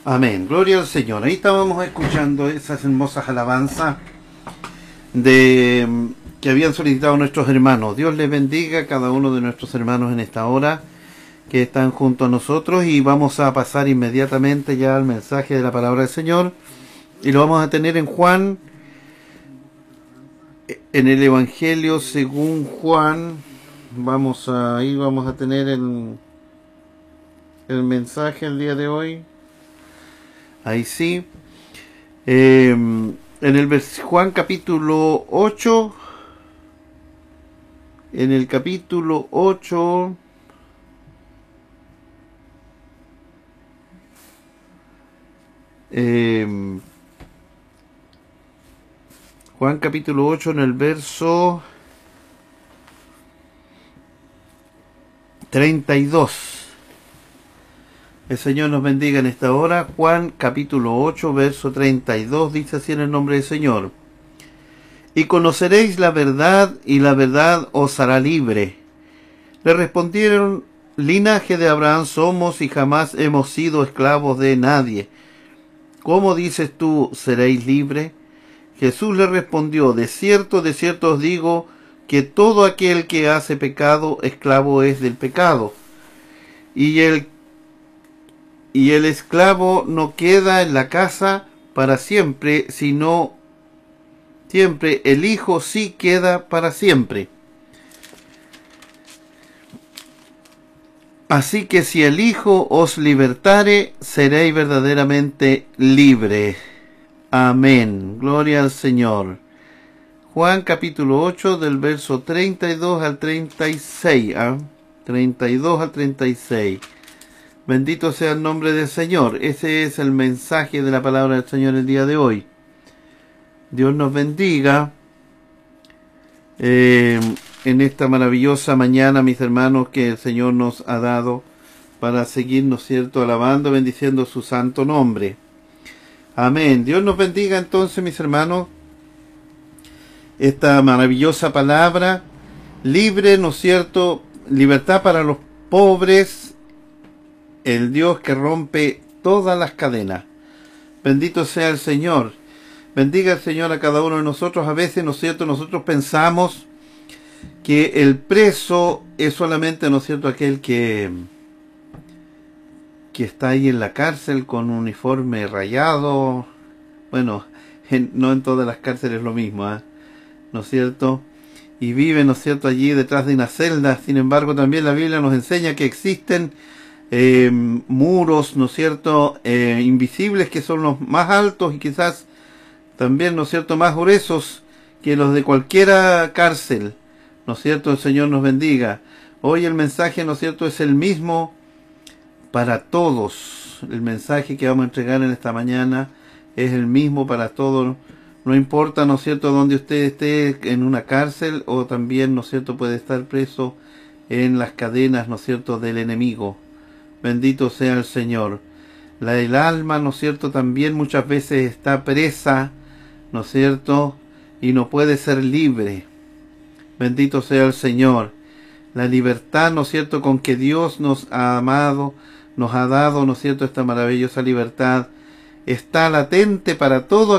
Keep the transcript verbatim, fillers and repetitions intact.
Amén. Gloria al Señor. Ahí estábamos escuchando esas hermosas alabanzas de que habían solicitado nuestros hermanos. Dios les bendiga a cada uno de nuestros hermanos en esta hora que están junto a nosotros, y vamos a pasar inmediatamente ya al mensaje de la palabra del Señor, y lo vamos a tener en Juan, en el Evangelio según Juan. Vamos a ahí vamos a tener el el mensaje el día de hoy. Ahí sí. Eh, en el Juan capítulo ocho. En el capítulo ocho. Eh, Juan capítulo ocho, en el verso treinta y dos. El Señor nos bendiga en esta hora. Juan capítulo ocho, verso treinta y dos, dice así en el nombre del Señor: y conoceréis la verdad, y la verdad os hará libre. Le respondieron: linaje de Abraham somos, y jamás hemos sido esclavos de nadie. ¿Cómo dices tú, seréis libre? Jesús le respondió: de cierto, de cierto os digo, que todo aquel que hace pecado, esclavo es del pecado. Y el Y el esclavo no queda en la casa para siempre, sino siempre el Hijo sí queda para siempre. Así que si el Hijo os libertare, seréis verdaderamente libre. Amén. Gloria al Señor. Juan capítulo ocho, del verso treinta y dos al treinta y seis. ¿eh? treinta y dos al treinta y seis. Bendito sea el nombre del Señor. Ese es el mensaje de la palabra del Señor el día de hoy. Dios nos bendiga eh, en esta maravillosa mañana, mis hermanos, que el Señor nos ha dado para seguir, ¿no es cierto?, alabando, bendiciendo su santo nombre. Amén. Dios nos bendiga entonces, mis hermanos, esta maravillosa palabra, libre, ¿no es cierto?, libertad para los pobres, el Dios que rompe todas las cadenas. Bendito sea el Señor. Bendiga el Señor a cada uno de nosotros. A veces, ¿no es cierto?, nosotros pensamos que el preso es solamente, ¿no es cierto?, aquel que, que está ahí en la cárcel con un uniforme rayado. Bueno, en, no en todas las cárceles es lo mismo, ¿eh? ¿no es cierto?, y vive, ¿no es cierto?, allí detrás de una celda. Sin embargo, también la Biblia nos enseña que existen Eh, muros, ¿no es cierto?, eh, invisibles, que son los más altos y quizás también, ¿no es cierto?, más gruesos que los de cualquiera cárcel. ¿No es cierto? El Señor nos bendiga. Hoy el mensaje, ¿no es cierto?, es el mismo para todos. El mensaje que vamos a entregar en esta mañana es el mismo para todos. No importa, ¿no es cierto?, donde usted esté, en una cárcel, o también, ¿no es cierto?, puede estar preso en las cadenas, ¿no es cierto?, del enemigo. Bendito sea el Señor. La, el alma, ¿no es cierto?, también muchas veces está presa, ¿no es cierto?, y no puede ser libre. Bendito sea el Señor. La libertad, ¿no es cierto?, con que Dios nos ha amado, nos ha dado, ¿no es cierto?, esta maravillosa libertad, está latente para todo